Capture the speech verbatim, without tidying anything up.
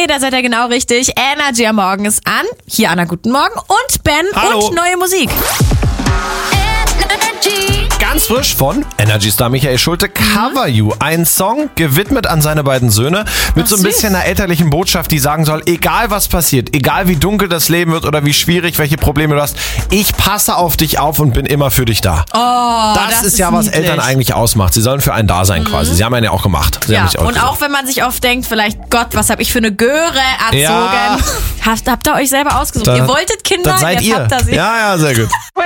Nee, da seid ihr genau richtig. Energy am Morgen ist an. Hier Anna, guten Morgen. Und Ben Hallo. und neue Musik. Ganz frisch von Energy-Star Michael Schulte, Cover You. Ein Song gewidmet an seine beiden Söhne mit Ach, so ein süß. bisschen einer elterlichen Botschaft, die sagen soll, egal was passiert, egal wie dunkel das Leben wird oder wie schwierig, welche Probleme du hast, ich passe auf dich auf und bin immer für dich da. Oh, das, das ist ist ja, was niedlich. Eltern eigentlich ausmacht. Sie sollen für einen da sein quasi. Sie haben einen ja auch gemacht. Sie haben Ja, mich auch und gesagt. auch wenn man sich oft denkt, vielleicht, Gott, was habe ich für eine Göre erzogen. Ja. Habt, habt ihr euch selber ausgesucht. Da- ihr wolltet Kinder, das seid jetzt ihr. habt ihr sie. Ja, ja, sehr gut.